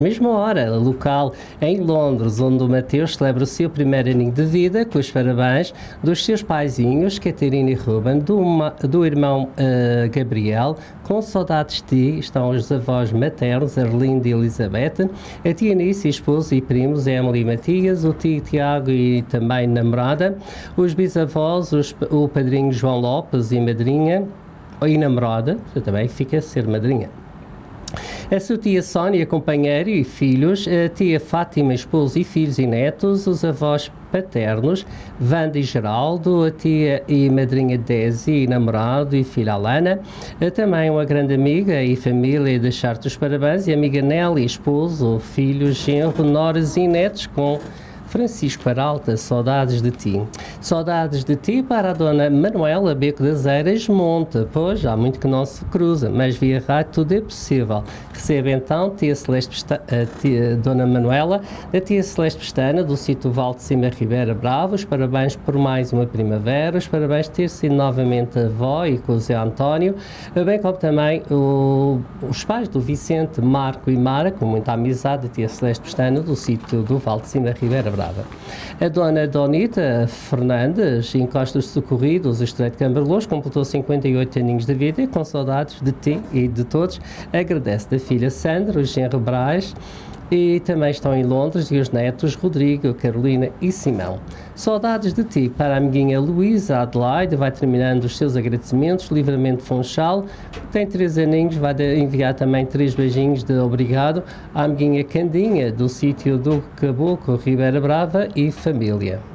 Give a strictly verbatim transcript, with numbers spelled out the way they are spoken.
Mesma hora, local em Londres, onde o Mateus celebra o seu primeiro aninho de vida, com os parabéns dos seus paizinhos, Catarina e Ruben, do, do irmão uh, Gabriel, com saudades de ti, estão os avós maternos, Arlinda e Elizabeth, a tia Nice, esposa e primos, Emily e Matias, o tio Tiago e também namorada, os bisavós, os, o padrinho João Lopes e madrinha, e namorada, também fica a ser madrinha. A sua tia Sónia, companheiro e filhos, a tia Fátima, esposo e filhos e netos, os avós paternos, Wanda e Geraldo, a tia e madrinha Desi, namorado e filha Alana, também uma grande amiga e família deixar-te os parabéns, e a amiga Nelly, esposo, filhos, genro, noras e netos, com Francisco Peralta, saudades de ti. Saudades de ti para a dona Manuela Beco das Eiras Monte, pois há muito que não se cruza, mas via rádio tudo é possível. Recebe então tia Celeste Pesta, a tia, dona Manuela, da tia Celeste Pestana, do sítio Val de Cima Ribeira Brava, os parabéns por mais uma primavera, os parabéns de ter sido novamente avó e com o Zé António, bem como também o, os pais do Vicente, Marco e Mara, com muita amizade, a tia Celeste Pestana, do sítio do Val de Cima Ribeira Brava. A dona Donita Fernandes, encostos socorridos, Estreito de Cambarlos, completou cinquenta e oito aninhos de vida e com saudades de ti e de todos. Agradece da filha Sandra, o genro Braz, e também estão em Londres e os netos Rodrigo, Carolina e Simão. Saudades de ti para a amiguinha Luísa Adelaide, vai terminando os seus agradecimentos, Livramento Funchal, tem três aninhos, vai enviar também três beijinhos de obrigado à amiguinha Candinha, do sítio do Caboclo, Ribeira Brava e família.